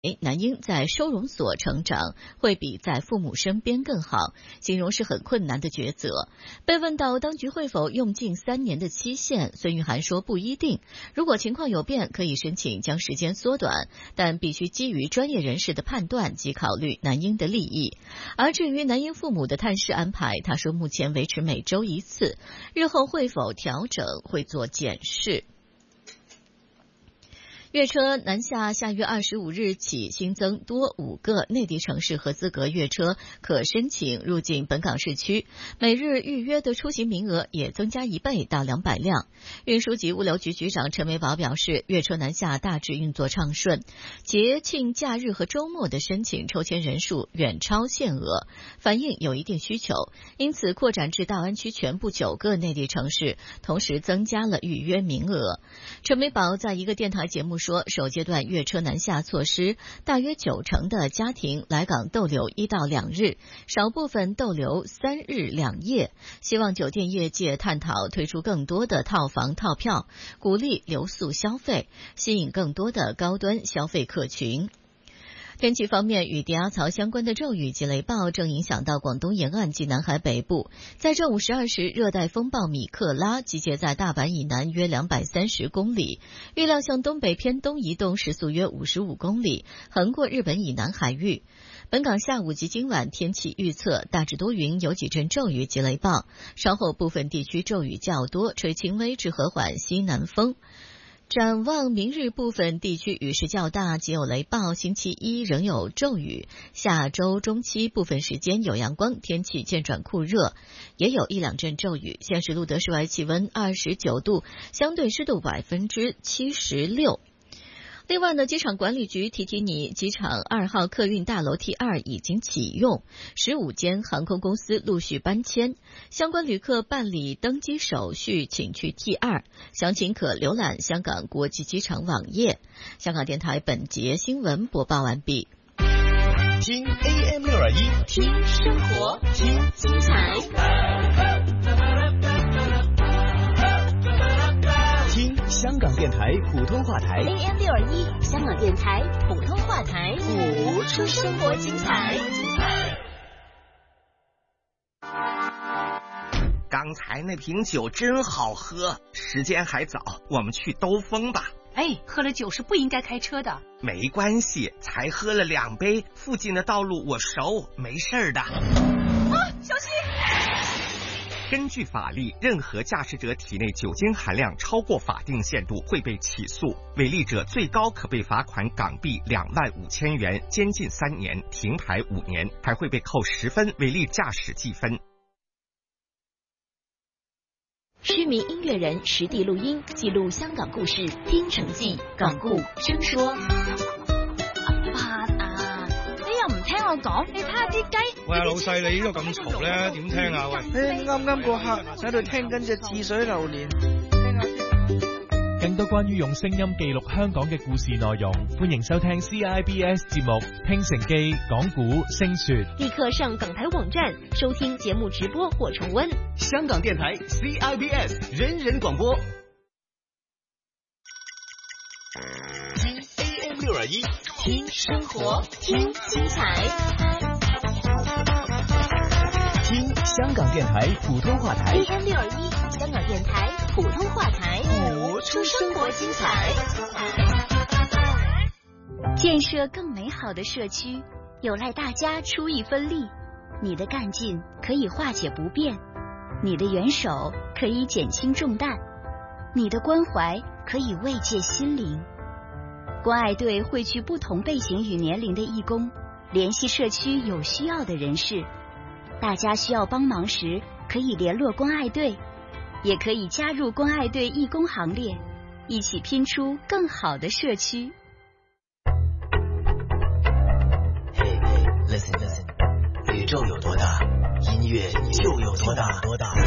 男婴在收容所成长会比在父母身边更好，形容是很困难的抉择。被问到当局会否用尽3年的期限，孙玉菡说不一定，如果情况有变，可以申请将时间缩短，但必须基于专业人士的判断及考虑男婴的利益。而至于男婴父母的探视安排，他说目前维持每周1次，日后会否调整会做检视。粤车南下下月25日起新增多5个内地城市合资格粤车可申请入境本港市区，每日预约的出行名额也增加1倍到200辆。运输及物流局局长陈维宝表示，粤车南下大致运作畅顺，节庆假日和周末的申请抽签人数远超限额，反映有一定需求，因此扩展至大湾区全部9个内地城市，同时增加了预约名额。陈维宝在一个电台节目说，首阶段粤车南下措施，大约90%的家庭来港逗留1到2日，少部分逗留3日2夜。希望酒店业界探讨推出更多的套房套票，鼓励留宿消费，吸引更多的高端消费客群。天气方面，与低压槽相关的骤雨及雷暴正影响到广东沿岸及南海北部。在正午12时，热带风暴米克拉集结在大阪以南约230公里，预料向东北偏东移动，时速约55公里，横过日本以南海域。本港下午及今晚天气预测大致多云，有几阵骤雨及雷暴，稍后部分地区骤雨较多，吹轻微至和缓西南风。展望明日部分地区雨势较大，仅有雷暴，星期一仍有骤雨，下周中期部分时间有阳光，天气渐转酷热，也有1、2阵骤雨。现时录得室外气温29度，相对湿度76%。另外呢，机场管理局提你，机场2号客运大楼 T2 已经启用，15间航空公司陆续搬迁，相关旅客办理登机手续请去 T2， 详情可浏览香港国际机场网页。香港电台本节新闻播报完毕。 听 AM621， 听生活，听精彩。 听香港电台普通话台 AM621， 香港电台普通话台，谱出生活精彩。 刚才那瓶酒真好喝，时间还早，我们去兜风吧。 哎，喝了酒是不应该开车的。 没关系，才喝了2杯，附近的道路我熟，没事的。 小心！ 根据法律，任何驾驶者体内酒精含量超过法定限度会被起诉，违例者最高可被罚款港币25000元，监禁3年，停牌5年，还会被扣10分违例驾驶记分。 知名音乐人实地录音，记录香港故事，听城记，港故聲說。 唔聽我講，你睇下啲雞。 喂，老細，你呢個咁嘈咧，點聽啊？喂， 啱啱個客喺度聽緊隻似水流年。 更多關於用聲音記錄香港嘅故事內容，歡迎收聽 CIBS 節目《聽城記》講古聲說。 立刻上港台網站收聽節目直播或重溫。 香港電台 CIBS 人人廣播。聽 AM621， 聽生活，聽精彩。 聽香港電台普通話台 AM621， 香港電台普通話台，譜出生活精彩。建設更美好的社區，有賴大家出一分力。你的幹勁可以化解不便，你的援手可以減輕重擔，你的關懷可以慰藉心靈。關愛隊匯聚不同背景與年齡的義工，聯繫社區有需要的人士。大家需要幫忙時，可以聯絡關愛隊，也可以加入關愛隊義工行列，一起拼出更好的社區。 Hey, listen， 宇宙有多大，音樂就有多大。